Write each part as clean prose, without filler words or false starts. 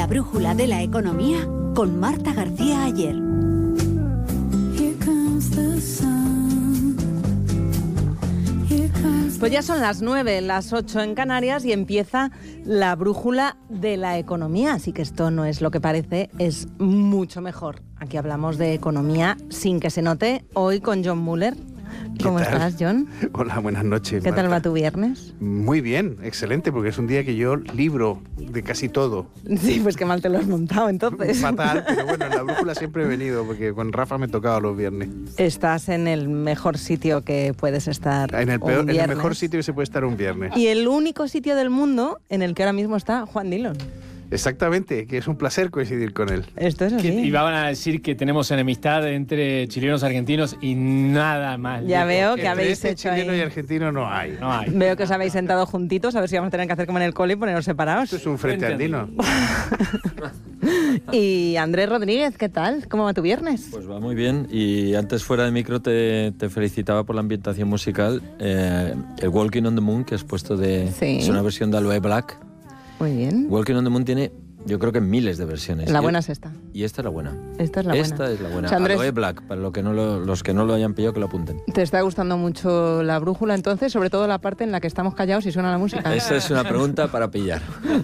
La brújula de la economía con Marta García Ayer. Pues ya son las 9, las 8 en Canarias y empieza la brújula de la economía. Así que esto no es lo que parece, es mucho mejor. Aquí hablamos de economía sin que se note, hoy con John Muller. ¿Cómo estás, John? Hola, buenas noches, ¿Qué Marta. tal va tu viernes? Muy bien, excelente, porque es un día que yo libro de casi todo. Sí, pues qué mal te lo has montado entonces. Fatal, pero bueno, en la brújula siempre he venido, porque con Rafa me tocaba los viernes. Estás en el mejor sitio que puedes estar En el un viernes. mejor sitio que se puede estar un viernes. Y el único sitio del mundo en el que ahora mismo está Juan Dillon. Exactamente, que es un placer coincidir con él. Esto es así. Y van a decir que tenemos enemistad entre chilenos y argentinos y nada más. Ya veo que Entre habéis hecho chileno ahí. y argentino no hay. No hay. Veo que os habéis sentado juntitos, a ver si vamos a tener que hacer como en el cole y poneros separados. Esto es un frente andino. Y Andrés Rodríguez, ¿qué tal? ¿Cómo va tu viernes? Pues va muy bien, y antes fuera de micro te felicitaba por la ambientación musical. El Walking on the Moon que has puesto Sí. es una versión de Aloe Black. Muy bien. Walking on the Moon tiene, yo creo que miles de versiones. La buena es esta. Y esta es la buena. Esta es la buena. Esta es la buena. O sea, Andrés, Aloe Black, para los que no lo hayan pillado, que lo apunten. ¿te está gustando mucho la brújula entonces? Sobre todo la parte en la que estamos callados y suena la música. Esa es una pregunta para pillar.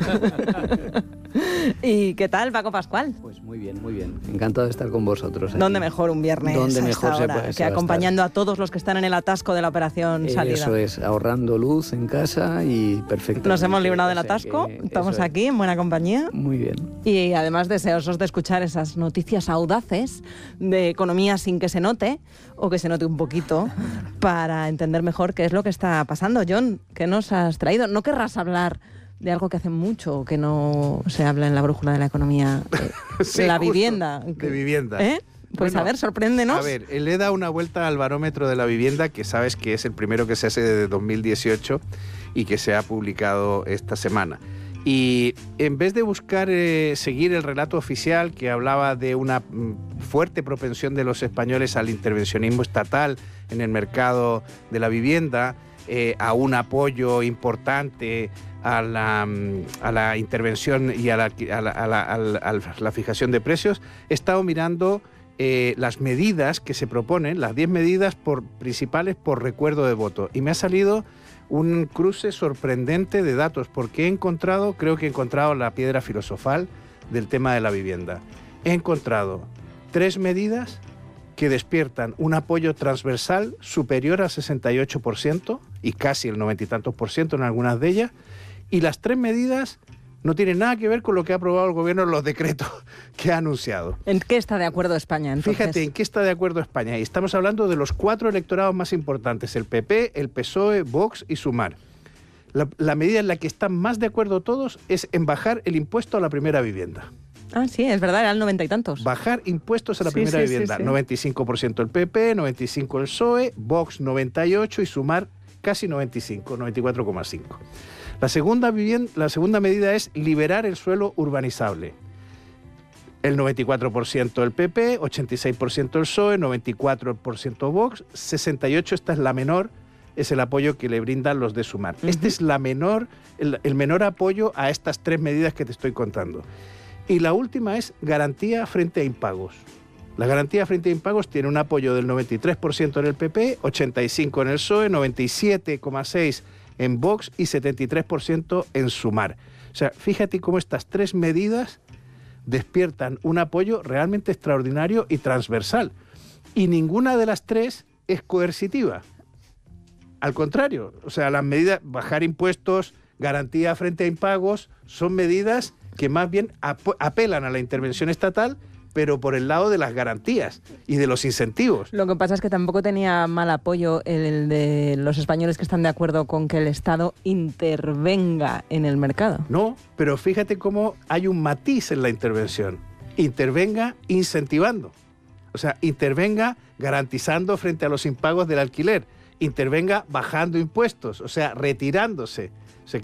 ¿Y qué tal, Paco Pascual? Pues muy bien, muy bien. Encantado de estar con vosotros. ¿Dónde mejor un viernes ¿Dónde a mejor esta se hora? puede- Que se va a acompañando a todos los que están en el atasco de la operación salida. Eso es, ahorrando luz en casa y perfecto. Nos hemos librado del atasco, estamos aquí en buena compañía. Muy bien. Y además deseosos de escuchar esas noticias audaces de economía sin que se note, o que se note un poquito, para entender mejor qué es lo que está pasando. John, ¿qué nos has traído? ¿No querrás hablar de algo que hace mucho que no se habla en la brújula de la economía? Sí, La justo, vivienda. de vivienda. Pues Bueno, a ver, sorpréndenos. A ver, le he dado una vuelta al barómetro de la vivienda, que sabes que es el primero que se hace desde 2018 y que se ha publicado esta semana. Y en vez de buscar seguir el relato oficial que hablaba de una fuerte propensión de los españoles al intervencionismo estatal en el mercado de la vivienda, a un apoyo importante a la intervención y a la fijación de precios, he estado mirando las medidas que se proponen, las 10 medidas principales por recuerdo de voto. Y me ha salido un cruce sorprendente de datos, porque creo que he encontrado la piedra filosofal del tema de la vivienda. He encontrado 3 medidas que despiertan un apoyo transversal superior al 68% y casi el 90 y tantos % en algunas de ellas, y las 3 medidas no tienen nada que ver con lo que ha aprobado el gobierno en los decretos que ha anunciado. ¿En qué está de acuerdo España, entonces? Fíjate en qué está de acuerdo España. Y estamos hablando de los 4 electorados más importantes: el PP, el PSOE, Vox y Sumar. La medida en la que están más de acuerdo todos es en bajar el impuesto a la primera vivienda. Ah, sí, es verdad, eran 90 y tantos. Bajar impuestos a la primera sí, vivienda. sí. 95% el PP, 95% el PSOE, Vox 98% y Sumar casi 95%, 94,5%. La segunda medida es liberar el suelo urbanizable. El 94% el PP, 86% el PSOE, 94% Vox, 68%, esta es la menor, es el apoyo que le brindan los de Sumar. Este es el menor apoyo a estas 3 medidas que te estoy contando. Y la última es garantía frente a impagos. La garantía frente a impagos tiene un apoyo del 93% en el PP, 85% en el PSOE, 97,6% en Vox y 73% en Sumar. O sea, fíjate cómo estas 3 medidas despiertan un apoyo realmente extraordinario y transversal. Y ninguna de las 3 es coercitiva. Al contrario, o sea, las medidas, bajar impuestos, garantía frente a impagos, son medidas que más bien apelan a la intervención estatal, pero por el lado de las garantías y de los incentivos. Lo que pasa es que tampoco tenía mal apoyo el de los españoles que están de acuerdo con que el Estado intervenga en el mercado. No, pero fíjate cómo hay un matiz en la intervención. Intervenga incentivando. O sea, intervenga garantizando frente a los impagos del alquiler. Intervenga bajando impuestos, o sea, retirándose